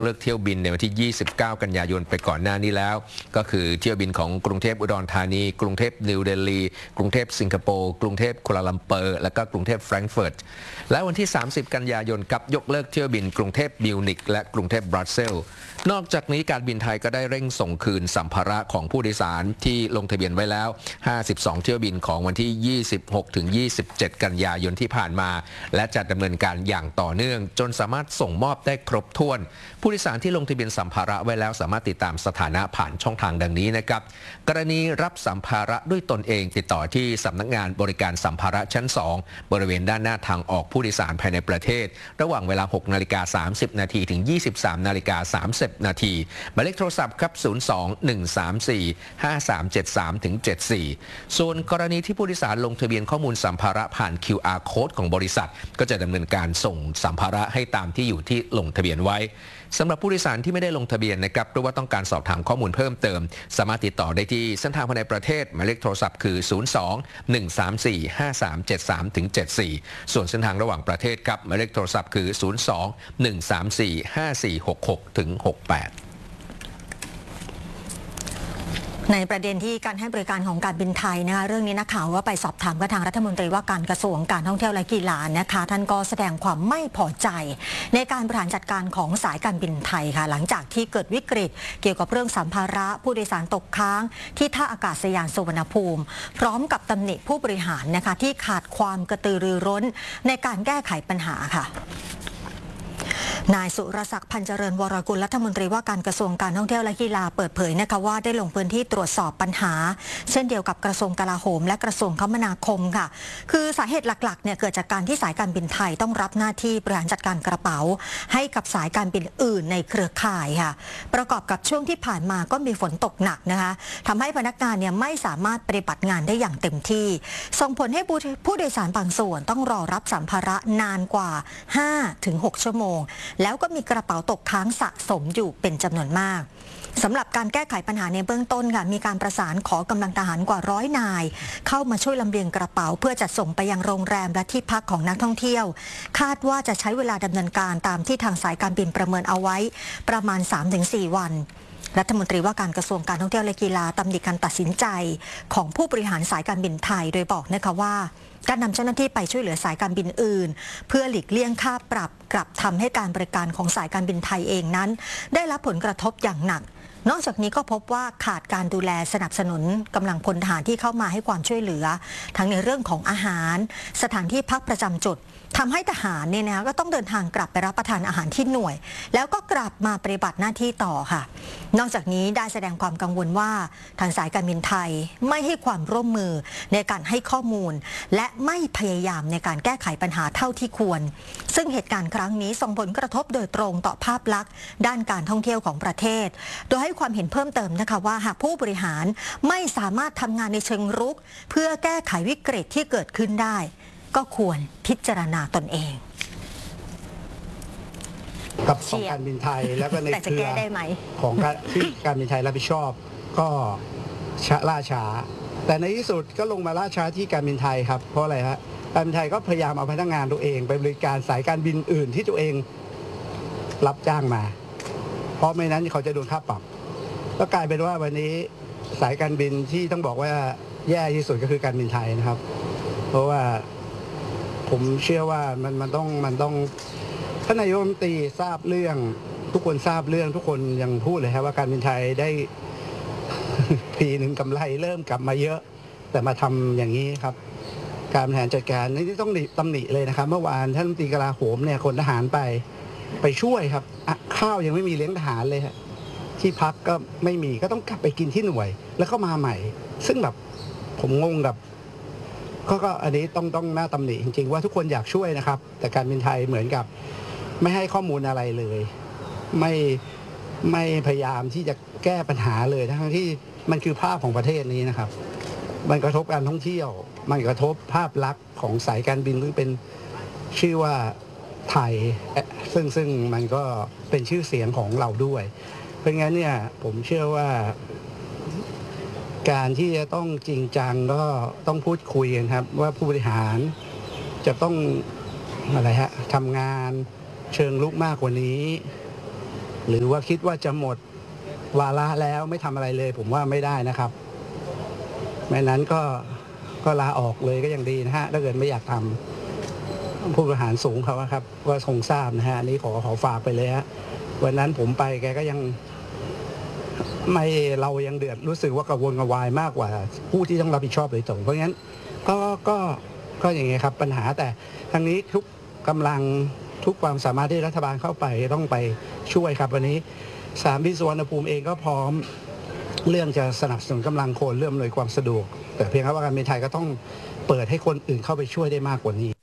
เลิกเที่ยวบินในวันที่ 29 กันยายนไปก่อนหน้านี้แล้วก็คือเที่ยวบินของกรุงเทพอุดรธานีกรุงเทพนิวเดลีกรุงเทพสิงคโปร์กรุงเทพกัวลาลัมเปอร์และก็กรุงเทพแฟรงก์เฟิร์ตและวันที่ 30 กันยายนกับยกเลิกเที่ยวบินกรุงเทพมิวนิกและกรุงเทพบรัสเซลส์นอกจากนี้การบินไทยก็ได้เร่งส่งคืนสัมภาระของผู้โดยสารที่ลงทะเบียนไว้แล้ว 52 เที่ยวบินของวันที่ 26 ถึง 27 กันยายนที่ผ่านมาและจะดำเนินการอย่างต่อเนื่องจนสามารถส่งมอบได้ครบถ้วนผู้โดยสารที่ลงทะเบียนสัมภาระไว้แล้วสามารถติดตามสถานะผ่านช่องทางดังนี้นะครับกรณีรับสัมภาระด้วยตนเองติดต่อที่สำนักงานบริการสัมภาระชั้น 2 บริเวณด้านหน้าทางออกผู้โดยสารภายในประเทศระหว่างเวลา 6:30 น.ถึง 23:30 น.หมายเลขโทรศัพท์ครับ 02-134-5373 ถึง 74 ส่วนกรณีที่ผู้โดยสารลงทะเบียนข้อมูลสัมภาระผ่าน QR Code ของบริษัทก็จะดำเนินการส่งสัมภาระให้ตามที่อยู่ที่ลงทะเบียนไว้สำหรับผู้โดยสารที่ไม่ได้ลงทะเบียนนะครับหรือว่าต้องการสอบถามข้อมูลเพิ่มเติมสามารถติดต่อได้ที่เส้นทางภายในประเทศหมายเลขโทรศัพท์คือ 02-134-5373 ถึง 74 ส่วนเส้นทางระหว่างประเทศครับหมายเลขโทรศัพท์คือ 02-134-5466 ถึง 68 ในประเด็นที่การให้บริการของการบินไทยนะคะเรื่องนี้นักข่าวว่าไปสอบถามกับทางรัฐมนตรีว่าการกระทรวงการท่องเที่ยวและกีฬานะคะท่านก็แสดงความไม่พอใจในการบริหารจัดการของสายการบินไทยค่ะหลังจากที่เกิดวิกฤตเกี่ยวกับเรื่องสัมภาระผู้โดยสารตกค้างที่ท่าอากาศยานสุวรรณภูมิพร้อมกับตำหนิผู้บริหารนะคะที่ขาดความกระตือรือร้นในการแก้ไขปัญหาค่ะนายสุรศักดิ์พันเจริญวรกุลรัฐมนตรีว่าการกระทรวงการท่องเที่ยวและกีฬาเปิดเผยนะคะว่าได้ลงพื้นที่ตรวจสอบปัญหาเช่นเดียวกับกระทรวงกลาโหมและกระทรวงคมนาคมค่ะคือสาเหตุหลักๆเนี่ยเกิดจากการที่สายการบินไทยต้องรับหน้าที่บริหารจัดการกระเป๋าให้กับสายการบินอื่นในเครือข่ายค่ะประกอบกับช่วงที่ผ่านมาก็มีฝนตกหนักนะคะทำให้พนักงานเนี่ยไม่สามารถปฏิบัติงานได้อย่างเต็มที่ส่งผลให้ผู้โดยสารบางส่วนต้องรอรับสัมภาระนานกว่า 5-6 ชั่วโมงแล้วก็มีกระเป๋าตกค้างสะสมอยู่เป็นจำนวนมากสำหรับการแก้ไขปัญหาในเบื้องต้นค่ะมีการประสานขอกำลังทหารกว่า100 นายเข้ามาช่วยลำเลียงกระเป๋าเพื่อจัดส่งไปยังโรงแรมและที่พักของนักท่องเที่ยวคาดว่าจะใช้เวลาดำเนินการตามที่ทางสายการบินประเมินเอาไว้ประมาณ 3-4 วันรัฐมนตรีว่าการกระทรวงการท่องเที่ยวและกีฬาตำหนิการตัดสินใจของผู้บริหารสายการบินไทยโดยบอกนะคะว่าการนำเจ้าหน้าที่ไปช่วยเหลือสายการบินอื่นเพื่อหลีกเลี่ยงค่าปรับกลับทำให้การบริการของสายการบินไทยเองนั้นได้รับผลกระทบอย่างหนักนอกจากนี้ก็พบว่าขาดการดูแลสนับสนุนกำลังพลทหารที่เข้ามาให้ความช่วยเหลือทั้งในเรื่องของอาหารสถานที่พักประจำจุดทำให้ทหารเนี่ยนะก็ต้องเดินทางกลับไปรับประทานอาหารที่หน่วยแล้วก็กลับมาปฏิบัติหน้าที่ต่อค่ะนอกจากนี้ได้แสดงความกังวลว่าทางสายการบินไทยไม่ให้ความร่วมมือในการให้ข้อมูลและไม่พยายามในการแก้ไขปัญหาเท่าที่ควรซึ่งเหตุการณ์ครั้งนี้ส่งผลกระทบโดยตรงต่อภาพลักษณ์ด้านการท่องเที่ยวของประเทศโดยให้ความเห็นเพิ่มเติมนะคะว่าหากผู้บริหารไม่สามารถทำงานในเชิงรุกเพื่อแก้ไขวิกฤตที่เกิดขึ้นได้ก็ควรพิจารณาตนเองกับของการบินไทยแล้วก็ในเครือของที่การบินไทยรับผิดชอบก็ล่าช้าแต่ในที่สุดก็ลงมาล่าช้าที่การบินไทยครับเพราะอะไรฮะการบินไทยก็พยายามเอาพนักงานตัวเองไปบริการสายการบินอื่นที่ตัวเองรับจ้างมาเพราะไม่นั้นเขาจะโดนค่าปรับก็กลายเป็นว่าวันนี้สายการบินที่ต้องบอกว่าแย่ที่สุดก็คือการบินไทยนะครับเพราะว่าผมเชื่อว่ามันต้องท่านนายกรัฐมนตรีทราบเรื่องทุกคนทราบเรื่องทุกคนยังพูดเลยครับว่าการบินไทยได้ ปีหนึ่งกำไรเริ่มกลับมาเยอะแต่มาทำอย่างนี้ครับการบริหารจัดการนี่ต้องตำหนิเลยนะครับเมื่อวานท่านรัฐมนตรีกลาโหมเนี่ยคนทหารไปช่วยครับข้าวยังไม่มีเลี้ยงทหารเลยที่พักก็ไม่มีก็ต้องกลับไปกินที่หน่วยแล้วก็มาใหม่ซึ่งแบบผมงงกับก็อันนี้ต้องน่าตำหนิจริงๆว่าทุกคนอยากช่วยนะครับแต่การบินไทยเหมือนกับไม่ให้ข้อมูลอะไรเลยไม่พยายามที่จะแก้ปัญหาเลยทั้งที่มันคือภาพของประเทศนี้นะครับมันกระทบการท่องเที่ยวมันกระทบภาพลักษณ์ของสายการบินซึ่งเป็นชื่อว่าไทยซึ่งมันก็เป็นชื่อเสียงของเราด้วยเพราะงั้นเนี่ยผมเชื่อว่าการที่จะต้องจริงจังก็ต้องพูดคุยกันครับว่าผู้บริหารจะต้องทำงานเชิงลุกมากกว่านี้หรือว่าคิดว่าจะหมดวาระแล้วไม่ทำอะไรเลยผมว่าไม่ได้นะครับไม่นั้นก็ลาออกเลยก็ยังดีนะฮะถ้าเกิดไม่อยากทำผู้บริหารสูงเขาครับก็คงทราบนะฮะอันนี้ขอฝากไปเลยฮะวันนั้นผมไปแกก็ยังไม่เรายังเดือดรู้สึกว่ากระวนกระวายมากกว่าผู้ที่ต้องรับผิดชอบโดยตรงเพราะงั้นก็อย่างเงี้ยครับปัญหาแต่ทางนี้ทุกกำลังทุกความสามารถที่รัฐบาลเข้าไปต้องไปช่วยครับวันนี้สนามบินสุวรรณภูมิเองก็พร้อมเรื่องจะสนับสนุนกำลังคนเรื่องอำนวยความสะดวกแต่เพียงแค่ว่าการบินไทยก็ต้องเปิดให้คนอื่นเข้าไปช่วยได้มากกว่านี้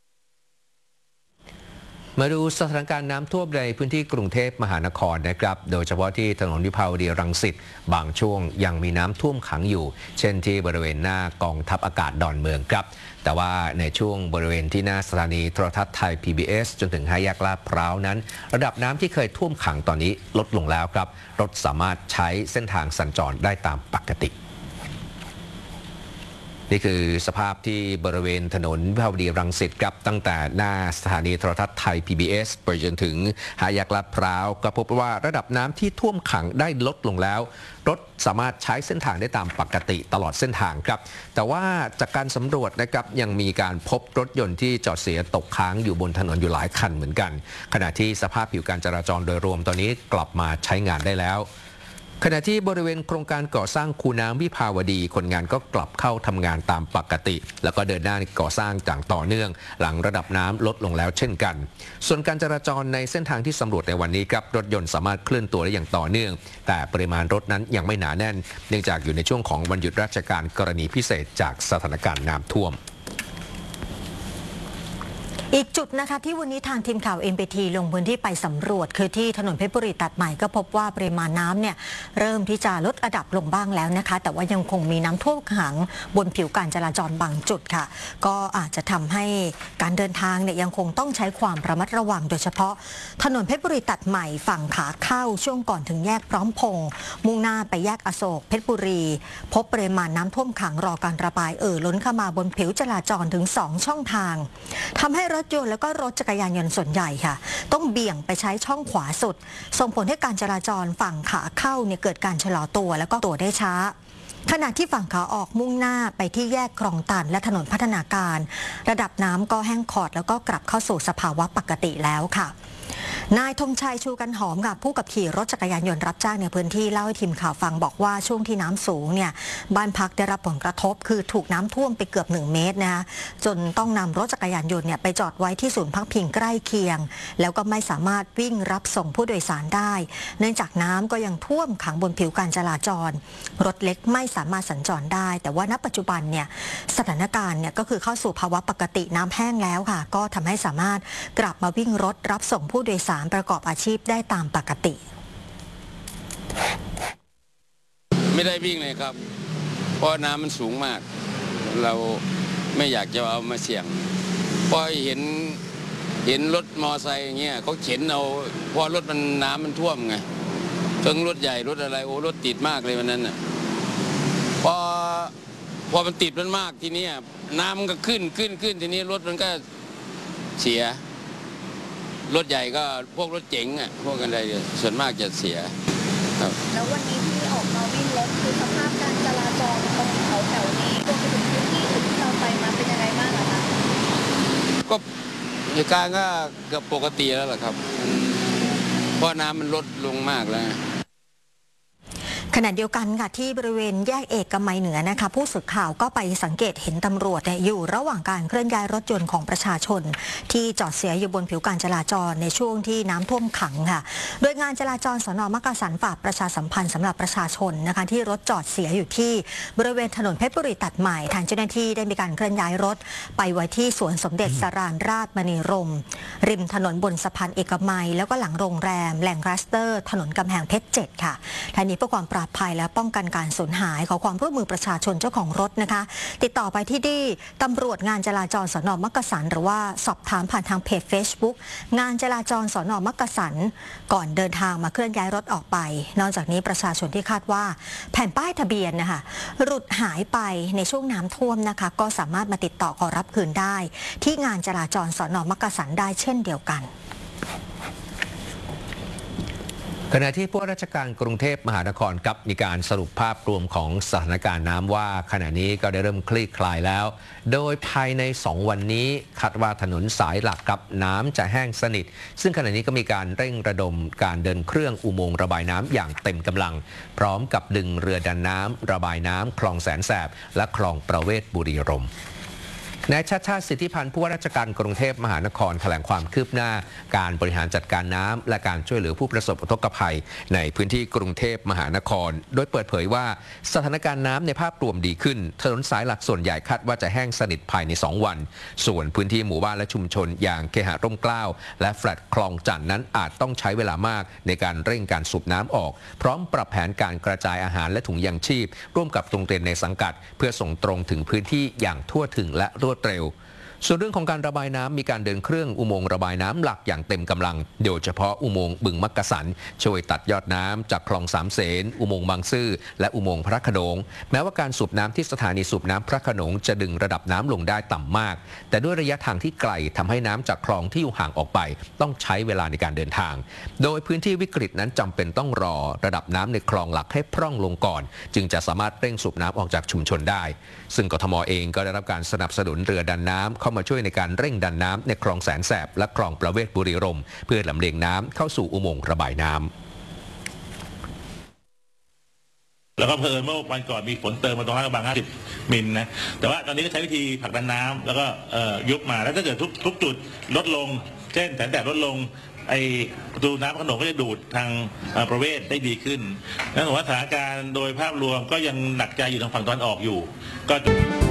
มาดูสถานการณ์น้ำท่วมในพื้นที่กรุงเทพมหานครนะครับโดยเฉพาะที่ถนนวิภาวดีรังสิตบางช่วงยังมีน้ำท่วมขังอยู่เช่นที่บริเวณหน้ากองทัพอากาศดอนเมืองครับแต่ว่าในช่วงบริเวณที่หน้าสถานีโทรทัศน์ไทย PBS จนถึง5 แยกลาดพร้าวนั้นระดับน้ำที่เคยท่วมขังตอนนี้ลดลงแล้วครับรถสามารถใช้เส้นทางสัญจรได้ตามปกตินี่คือสภาพที่บริเวณถนนวิภาวดีรังสิตครับตั้งแต่หน้าสถานีโทรทัศน์ไทย PBS ไปจนถึง5 แยกลาดพร้าวก็พบว่าระดับน้ำที่ท่วมขังได้ลดลงแล้วรถสามารถใช้เส้นทางได้ตามปกติตลอดเส้นทางครับแต่ว่าจากการสำรวจนะครับยังมีการพบรถยนต์ที่จอดเสียตกค้างอยู่บนถนนอยู่หลายคันเหมือนกันขณะที่สภาพผิวการจราจรโดยรวมตอนนี้กลับมาใช้งานได้แล้วขณะที่บริเวณโครงการก่อสร้างคูน้ำวิภาวดีคนงานก็กลับเข้าทำงานตามปกติแล้วก็เดินหน้าก่อสร้างอย่างต่อเนื่องหลังระดับน้ำลดลงแล้วเช่นกันส่วนการจราจรในเส้นทางที่สำรวจในวันนี้ครับรถยนต์สามารถเคลื่อนตัวได้อย่างต่อเนื่องแต่ปริมาณรถนั้นยังไม่หนาแน่นเนื่องจากอยู่ในช่วงของวันหยุดราชการกรณีพิเศษจากสถานการณ์น้ำท่วมอีกจุดนะคะที่วันนี้ทางทีมข่าว MPT ลงพื้นที่ไปสำรวจคือที่ถนนเพชรบุรีตัดใหม่ก็พบว่าปริมาณน้ำเนี่ยเริ่มที่จะลดระดับลงบ้างแล้วนะคะแต่ว่ายังคงมีน้ำท่วมขังบนผิวการจราจรบางจุดค่ะก็อาจจะทำให้การเดินทางเนี่ยยังคงต้องใช้ความระมัดระวังโดยเฉพาะถนนเพชรบุรีตัดใหม่ฝั่งขาเข้าช่วงก่อนถึงแยกพร้อมพงษ์มุ่งหน้าไปแยกอโศกเพชรบุรีพบปริมาณน้ำท่วมขังรอการระบายล้นเข้ามาบนผิวจราจรถึง2 ช่องทางทำให้รถยนต์แล้วก็รถจักรยานยนต์ส่วนใหญ่ค่ะต้องเบี่ยงไปใช้ช่องขวาสุดส่งผลให้การจราจรฝั่งขาเข้าเนี่ยเกิดการชะลอตัวแล้วก็ตัวได้ช้าขณะที่ฝั่งขาออกมุ่งหน้าไปที่แยกคลองตันและถนนพัฒนาการระดับน้ำก็แห้งขอดแล้วก็กลับเข้าสู่สภาวะปกติแล้วค่ะนายธงชัยชูกันหอมกับผู้ขับขี่รถจักรยานยนต์รับจ้างในพื้นที่เล่าให้ทีมข่าวฟังบอกว่าช่วงที่น้ำสูงเนี่ยบ้านพักได้รับผลกระทบคือถูกน้ำท่วมไปเกือบ1 เมตรนะคะจนต้องนำรถจักรยานยนต์เนี่ยไปจอดไว้ที่ศูนย์พักพิงใกล้เคียงแล้วก็ไม่สามารถวิ่งรับส่งผู้โดยสารได้เนื่องจากน้ำก็ยังท่วมขังบนผิวการจราจรรถเล็กไม่สามารถสัญจรได้แต่ว่าณปัจจุบันเนี่ยสถานการณ์เนี่ยก็คือเข้าสู่ภาวะปกติน้ำแห้งแล้วค่ะก็ทำให้สามารถกลับมาวิ่งรถรับส่งผู้โดยสารประกอบอาชีพได้ตามปกติไม่ได้วิ่งเลยครับเพราะน้ำมันสูงมากเราไม่อยากจะเอามาเสี่ยงเพราะเห็นรถมอไซค์อย่างเงี้ยเขาเข็นเอาพอรถมันน้ำมันท่วมไงทั้งรถใหญ่รถอะไรโอ้รถติดมากเลยวันนั้นน่ะพอมันติดมันมากทีนี้น้ำมันก็ขึ้นทีนี้รถมันก็เสียรถใหญ่ก็พวกรถเก๋งพวกอะไรส่วนมากจะเสียครับแล้ววันนี้ที่ออกมาวิ่งรถคือสภาพการจราจรตรงแถวนี้รวมไปถึงพื้นที่อื่นที่เราไปมาเป็นยังไงบ้างคะก็เหตุการณ์ก็เกือบปกติแล้วล่ะครับเพราะน้ำมันลดลงมากแล้วขณะเดียวกันค่ะที่บริเวณแยกเอกมัยเหนือนะคะผู้สื่อข่าวก็ไปสังเกตเห็นตำรวจอยู่ระหว่างการเคลื่อนย้ายรถยนต์ของประชาชนที่จอดเสียอยู่บนผิวการจราจรในช่วงที่น้ำท่วมขังค่ะโดยงานจราจรสน.มักกะสันฝากประชาสัมพันธ์สำหรับประชาชนนะคะที่รถจอดเสียอยู่ที่บริเวณถนนเพชรบุรีตัดใหม่ทางเจ้าหน้าที่ได้มีการเคลื่อนย้ายรถไปไว้ที่สวนสมเด็จสรานราชมณีรมย์ริมถนนบนสะพานเอกมัยแล้วก็หลังโรงแรมแหล่งคลัสเตอร์ถนนกำแพงเพชร7ค่ะทั้งนี้เพื่อความปลอดภัยและป้องกันการสูญหายขอความร่วมมือประชาชนเจ้าของรถนะคะติดต่อไปที่ตำรวจงานจราจรสน.มักกะสันหรือว่าสอบถามผ่านทางเพจ Facebook งานจราจรสน.มักกะสันก่อนเดินทางมาเคลื่อนย้ายรถออกไปนอกจากนี้ประชาชนที่คาดว่าแผ่นป้ายทะเบียนนะคะหลุดหายไปในช่วงน้ำท่วมนะคะก็สามารถมาติดต่อขอรับคืนได้ที่งานจราจรสน.มักกะสันได้เช่นเดียวกันขณะที่ผู้ว่าราชการกรุงเทพมหานครกับมีการสรุปภาพรวมของสถานการณ์น้ำว่าขณะนี้ก็ได้เริ่มคลี่คลายแล้วโดยภายใน2วันนี้คาดว่าถนนสายหลักกับน้ำจะแห้งสนิทซึ่งขณะนี้ก็มีการเร่งระดมการเดินเครื่องอุโมงค์ระบายน้ำอย่างเต็มกำลังพร้อมกับดึงเรือดันน้ำระบายน้ำคลองแสนแสบและคลองประเวศบุรีรัมย์นายชาติชาติสิทธิพันธ์ผู้ว่าราชการกรุงเทพมหานครแถลงความคืบหน้าการบริหารจัดการน้ำและการช่วยเหลือผู้ประสบอุทกภัยในพื้นที่กรุงเทพมหานครโดยเปิดเผยว่าสถานการณ์น้ำในภาพรวมดีขึ้นถนนสายหลักส่วนใหญ่คาดว่าจะแห้งสนิทภายใน2วันส่วนพื้นที่หมู่บ้านและชุมชนอย่างเคหะร่มเกล้าและแฟลตคลองจันทน์นั้นอาจต้องใช้เวลามากในการเร่งการสูบน้ำออกพร้อมปรับแผนการกระจายอาหารและถุงยางชีพร่วมกับโรงเรียนในสังกัดเพื่อส่งตรงถึงพื้นที่อย่างทั่วถึงและรวดเร็วส่วนเรื่องของการระบายน้ำมีการเดินเครื่องอุโมงค์ระบายน้ำหลักอย่างเต็มกำลังโดยเฉพาะอุโมงค์บึงมักกะสันช่วยตัดยอดน้ำจากคลองสามเสนอุโมงค์บางซื่อและอุโมงค์พระโขนงแม้ว่าการสูบน้ำที่สถานีสูบน้ำพระโขนงจะดึงระดับน้ำลงได้ต่ำมากแต่ด้วยระยะทางที่ไกลทำให้น้ำจากคลองที่อยู่ห่างออกไปต้องใช้เวลาในการเดินทางโดยพื้นที่วิกฤตนั้นจำเป็นต้องรอระดับน้ำในคลองหลักให้พร่องลงก่อนจึงจะสามารถเร่งสูบน้ำออกจากชุมชนได้ซึ่งกทมเองก็ได้รับการสนับสนุนเรือดันน้ำเข้ามาช่วยในการเร่งดันน้ำในคลองแสนแสบและคลองประเวศบุรีรัมย์เพื่อลำเลียงน้ำเข้าสู่อุโมงค์ระบายน้ำแล้วก็เพิ่มเมื่อวันก่อนมีฝนเติมมาตรงลาดกระบัง50 มิลนะแต่ว่าตอนนี้ก็ใช้วิธีผลักดันน้ำแล้วก็ยุบมาแล้วถ้าเกิดทุกจุดลดลงเช่นแสนแสบลดลงไอประตูน้ำพระโขนงก็จะดูดทางประเวศได้ดีขึ้นนั่นหมายว่าสถานการณ์โดยภาพรวมก็ยังหนักใจอยู่ทางฝั่งตะวันออกอยู่ก็